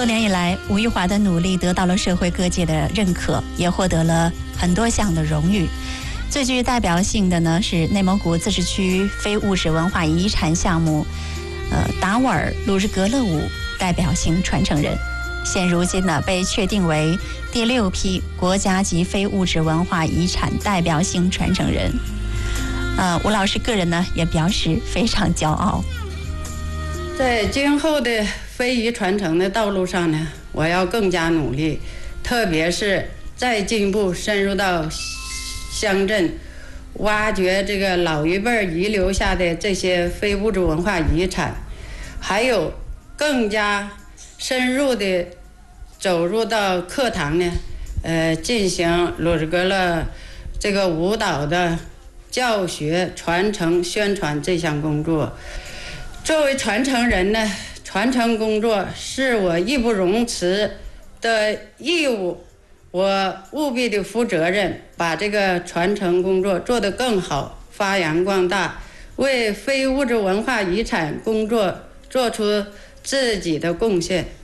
多年以来，吴玉华的努力得到了社会各界的认可，也获得了很多项的荣誉。最具代表性的呢是内蒙古自治区非物质文化遗产项目，达斡尔鲁日格勒舞代表性传承人。现如今呢，被确定为第6批国家级非物质文化遗产代表性传承人。吴老师个人呢也表示非常骄傲。 在今后的非遗传承的道路上呢，我要更加努力，特别是再进一步深入到乡镇，挖掘这个老一辈遗留下的这些非物质文化遗产，还有更加深入的走入到课堂呢，进行鲁日格勒这个舞蹈的教学、传承、宣传这项工作。作为传承人呢，传承工作是我义不容辞的义务，我务必的负责任，把这个传承工作做得更好，发扬光大，为非物质文化遗产工作做出自己的贡献。